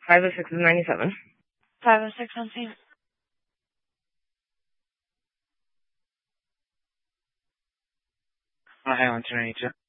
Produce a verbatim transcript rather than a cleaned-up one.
five oh six is ninety-seven. five oh six on scene. Uh, hang on, two ninety-two.